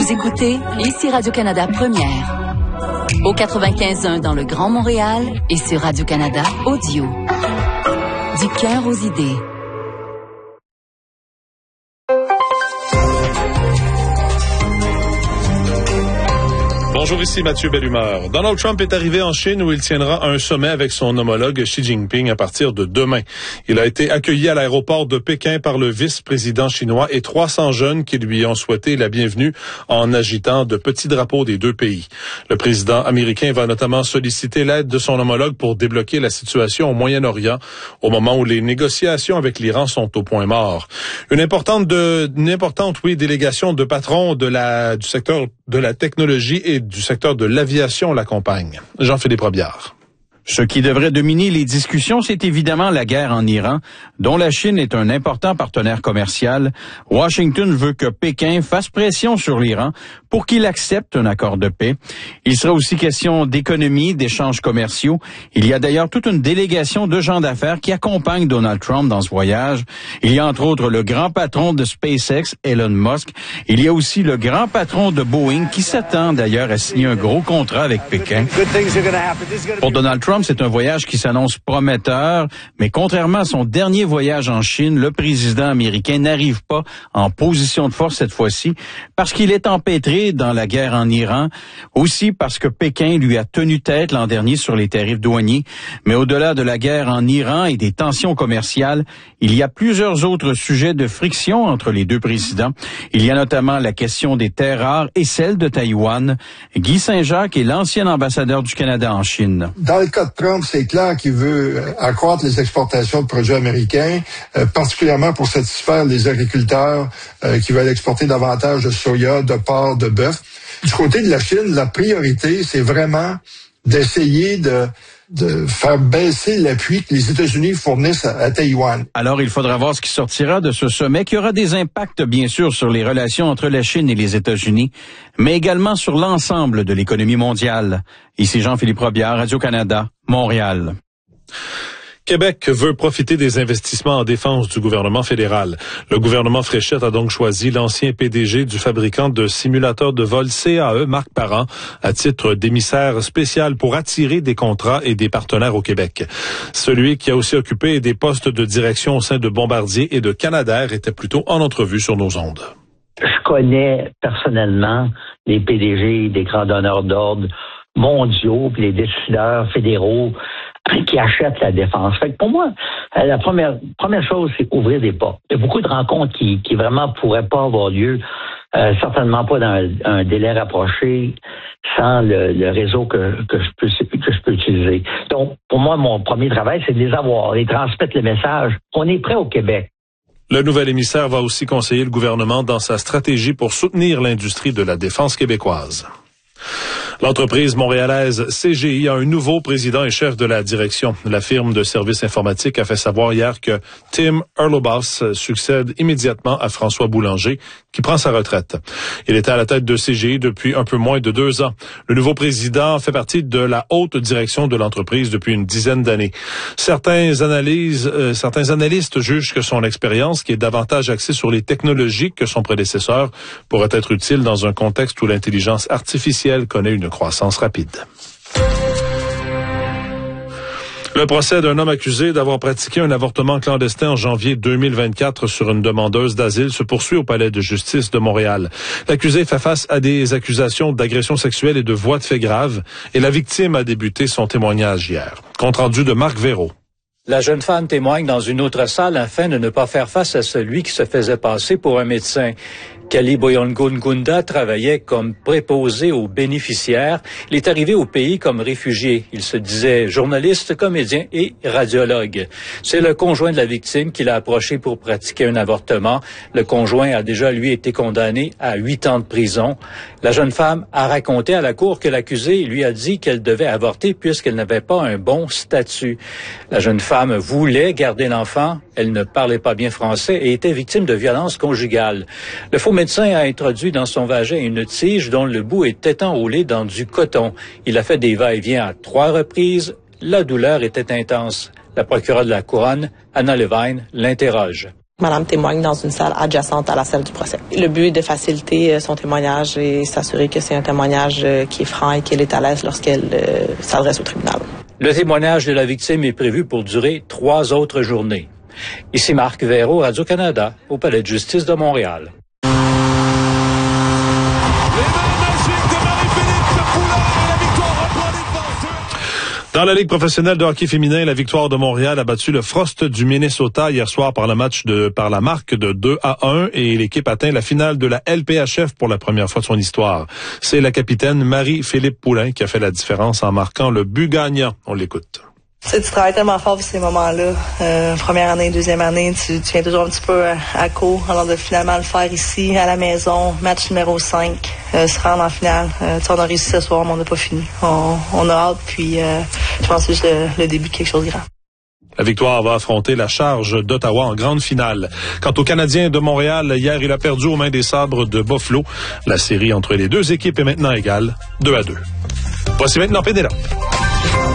Vous écoutez ici Radio-Canada Première. Au 95.1 dans le Grand Montréal et sur Radio-Canada Audio. Du cœur aux idées. Bonjour, ici Mathieu Bellumeur. Donald Trump est arrivé en Chine où il tiendra un sommet avec son homologue Xi Jinping à partir de demain. Il a été accueilli à l'aéroport de Pékin par le vice-président chinois et 300 jeunes qui lui ont souhaité la bienvenue en agitant de petits drapeaux des deux pays. Le président américain va notamment solliciter l'aide de son homologue pour débloquer la situation au Moyen-Orient au moment où les négociations avec l'Iran sont au point mort. Une importante délégation de patrons du secteur de la technologie et du secteur de l'aviation l'accompagne. Jean-Philippe Robillard. Ce qui devrait dominer les discussions, c'est évidemment la guerre en Iran, dont la Chine est un important partenaire commercial. Washington veut que Pékin fasse pression sur l'Iran pour qu'il accepte un accord de paix. Il sera aussi question d'économie, d'échanges commerciaux. Il y a d'ailleurs toute une délégation de gens d'affaires qui accompagnent Donald Trump dans ce voyage. Il y a entre autres le grand patron de SpaceX, Elon Musk. Il y a aussi le grand patron de Boeing qui s'attend d'ailleurs à signer un gros contrat avec Pékin. Pour Donald Trump, c'est un voyage qui s'annonce prometteur, mais contrairement à son dernier voyage en Chine, le président américain n'arrive pas en position de force cette fois-ci, parce qu'il est empêtré dans la guerre en Iran, aussi parce que Pékin lui a tenu tête l'an dernier sur les tarifs douaniers. Mais au-delà de la guerre en Iran et des tensions commerciales, il y a plusieurs autres sujets de friction entre les deux présidents. Il y a notamment la question des terres rares et celle de Taïwan. Guy Saint-Jacques est l'ancien ambassadeur du Canada en Chine. Dans le cas de Trump, c'est clair qu'il veut accroître les exportations de produits américains, particulièrement pour satisfaire les agriculteurs qui veulent exporter davantage de soya, de porc, de bœuf. Du côté de la Chine, la priorité, c'est vraiment d'essayer de faire baisser l'appui que les États-Unis fournissent à Taïwan. Alors, il faudra voir ce qui sortira de ce sommet, qui aura des impacts, bien sûr, sur les relations entre la Chine et les États-Unis, mais également sur l'ensemble de l'économie mondiale. Ici Jean-Philippe Robillard, Radio-Canada, Montréal. Québec veut profiter des investissements en défense du gouvernement fédéral. Le gouvernement Fréchette a donc choisi l'ancien PDG du fabricant de simulateurs de vol CAE, Marc Parent, à titre d'émissaire spécial pour attirer des contrats et des partenaires au Québec. Celui qui a aussi occupé des postes de direction au sein de Bombardier et de Canadair était plutôt en entrevue sur nos ondes. Je connais personnellement les PDG des grands donneurs d'ordre mondiaux, puis les décideurs fédéraux qui achètent la défense. Fait que pour moi, la première chose, c'est ouvrir des portes. Il y a beaucoup de rencontres qui vraiment pourraient pas avoir lieu, certainement pas dans un délai rapproché, sans le réseau que je peux utiliser. Donc, pour moi, mon premier travail, c'est de les avoir, les transmettre le message. On est prêt au Québec. Le nouvel émissaire va aussi conseiller le gouvernement dans sa stratégie pour soutenir l'industrie de la défense québécoise. L'entreprise montréalaise CGI a un nouveau président et chef de la direction. La firme de services informatiques a fait savoir hier que Tim Erlobas succède immédiatement à François Boulanger, qui prend sa retraite. Il était à la tête de CGI depuis un peu moins de 2 ans. Le nouveau président fait partie de la haute direction de l'entreprise depuis une dizaine d'années. Certains analystes jugent que son expérience, qui est davantage axée sur les technologies que son prédécesseur, pourrait être utile dans un contexte où l'intelligence artificielle connaît une croissance rapide. Le procès d'un homme accusé d'avoir pratiqué un avortement clandestin en janvier 2024 sur une demandeuse d'asile se poursuit au palais de justice de Montréal. L'accusé fait face à des accusations d'agression sexuelle et de voies de fait graves et la victime a débuté son témoignage hier. Compte rendu de Marc Véraud. La jeune femme témoigne dans une autre salle afin de ne pas faire face à celui qui se faisait passer pour un médecin. Kali Boyongungunda travaillait comme préposé aux bénéficiaires. Il est arrivé au pays comme réfugié. Il se disait journaliste, comédien et radiologue. C'est le conjoint de la victime qui l'a approché pour pratiquer un avortement. Le conjoint a déjà, lui, été condamné à 8 ans de prison. La jeune femme a raconté à la cour que l'accusé lui a dit qu'elle devait avorter puisqu'elle n'avait pas un bon statut. La jeune femme voulait garder l'enfant. Elle ne parlait pas bien français et était victime de violences conjugales. Le faux médecin a introduit dans son vagin une tige dont le bout était enroulé dans du coton. Il a fait des va-et-vient à 3 reprises. La douleur était intense. La procureure de la Couronne, Anna Levine, l'interroge. Madame témoigne dans une salle adjacente à la salle du procès. Le but est de faciliter son témoignage et s'assurer que c'est un témoignage qui est franc et qu'elle est à l'aise lorsqu'elle s'adresse au tribunal. Le témoignage de la victime est prévu pour durer 3 autres journées. Ici Marc Véro, Radio-Canada, au Palais de justice de Montréal. Dans la Ligue professionnelle de hockey féminin, la victoire de Montréal a battu le Frost du Minnesota hier soir par la marque de 2-1 et l'équipe atteint la finale de la LPHF pour la première fois de son histoire. C'est la capitaine Marie-Philippe Poulain qui a fait la différence en marquant le but gagnant. On l'écoute. Tu travailles tellement fort pour ces moments-là. Première année, deuxième année, tu viens toujours un petit peu à court. Alors de finalement le faire ici, à la maison, match numéro 5, se rendre en finale. On a réussi ce soir, mais on n'a pas fini. On a hâte, puis je pense que c'est juste le début de quelque chose de grand. La victoire va affronter la Charge d'Ottawa en grande finale. Quant au Canadien de Montréal, hier, il a perdu aux mains des Sabres de Buffalo. La série entre les deux équipes est maintenant égale, 2-2. Voici maintenant Pénélope.